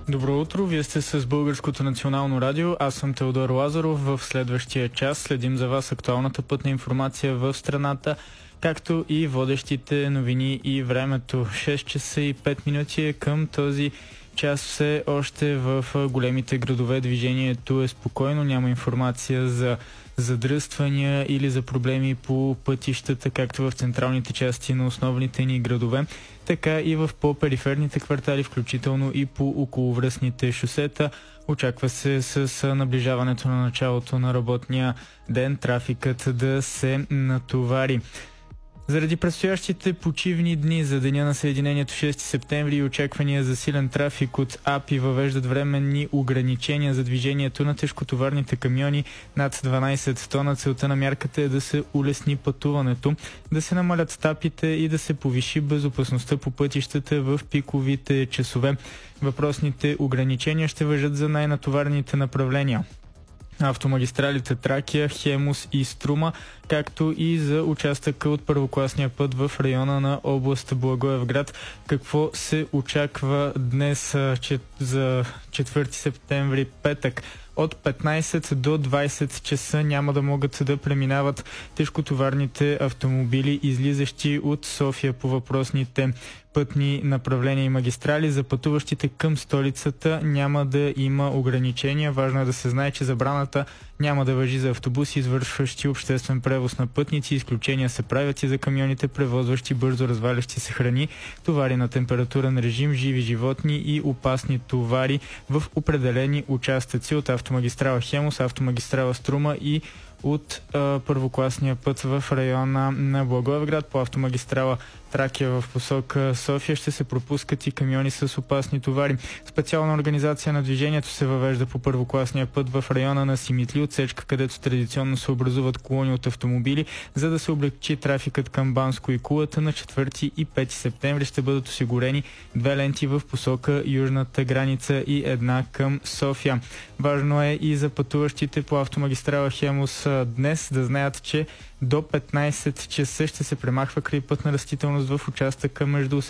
Добро утро, вие сте с Българското национално радио, аз съм Теодор Лазаров. В следващия час следим за вас актуалната пътна информация в страната, както и водещите новини и времето. 6 часа и 5 минути е към този час. Все още в големите градове движението е спокойно, няма информация за задръствания или за проблеми по пътищата, както в централните части на основните ни градове, така и в по-периферните квартали, включително и по околовръстните шосета. Очаква се с наближаването на началото на работния ден трафикът да се натовари. Заради предстоящите почивни дни за Деня на Съединението 6 септември и очаквания за силен трафик от АПИ въвеждат временни ограничения за движението на тежкотоварните камиони над 12 тона. Целта на мярката е да се улесни пътуването, да се намалят стапите и да се повиши безопасността по пътищата в пиковите часове. Въпросните ограничения ще важат за най-натоварените направления: автомагистралите Тракия, Хемус и Струма, както и за участъка от първокласния път в района на област Благоевград. Какво се очаква днес за 4 септември, петък? От 15 до 20 часа няма да могат да преминават тежкотоварните автомобили, излизащи от София по въпросните пътни направления и магистрали. За пътуващите към столицата няма да има ограничения. Важно е да се знае, че забраната няма да важи за автобуси, извършващи обществен превоз на пътници. Изключения се правят и за камионите, превозващи бързо развалящи се храни, товари на температурен режим, живи животни и опасни товари в определени участъци от автомагистрала Хемус, автомагистрала Струма и от първокласния път в района на Благоевград. По автомагистрала Тракия в посока София ще се пропускат и камиони с опасни товари. Специална организация на движението се въвежда по първокласния път в района на Симитли, отсечка, където традиционно се образуват колони от автомобили. За да се облегчи трафикът към Банско и Кулата, на 4 и 5 септември ще бъдат осигурени 2 ленти в посока южната граница и една към София. Важно е и за пътуващите по автомагистрала Хемус днес да знаят, че до 15 часа ще се премахва крайпътна растителност в участъка между